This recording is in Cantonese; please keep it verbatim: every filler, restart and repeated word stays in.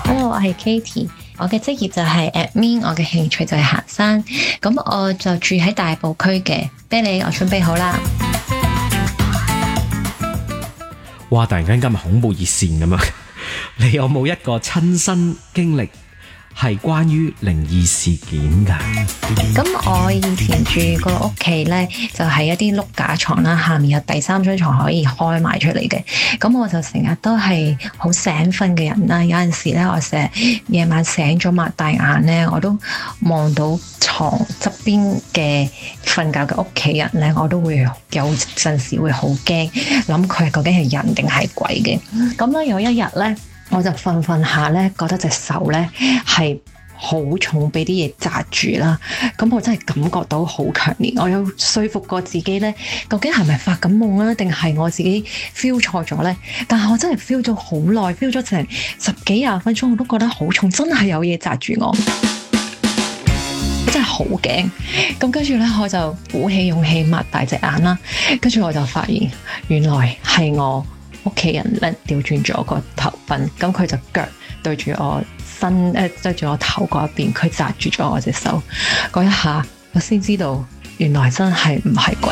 Hello，我係 Katie，我嘅職業就係 admin，我嘅興趣就係行山。咁我就住喺大埔區嘅。啤梨，我準備好啦。 哇！突然間今日恐怖熱線咁樣，你有冇一個親身經歷係關於靈異事件㗎？ 咁我以前住個屋企呢，就係一啲碌架床啦，下面有第三張床可以開埋出嚟嘅。咁我就成日都係好醒瞓嘅人啦。有陣時呢，我成日夜晚醒咗擘大眼呢，我都望到床側邊嘅瞓覺嘅屋企人呢，我都會有陣時會好驚，諗佢究竟係人定係鬼嘅。咁咧有一日呢，我就瞓瞓下咧，覺得隻手咧係好重，俾啲嘢紮住啦。咁我真係感覺到好強烈。我有說服過自己咧，究竟係咪發緊夢啊，定係我自己 feel 錯咗咧？但係我真係 feel 咗好耐 ，feel 咗成十幾廿分鐘，我都覺得好重，真係有嘢紮住我。我真係好驚。咁跟住咧，我就鼓起勇氣擘大隻眼啦。跟住我就發現，原來係我屋企人咧調轉咗個頭瞓，咁佢就腳對住我身，誒對住我頭嗰一邊，佢紮住咗我隻手。嗰一下，我先知道原來真係唔係鬼。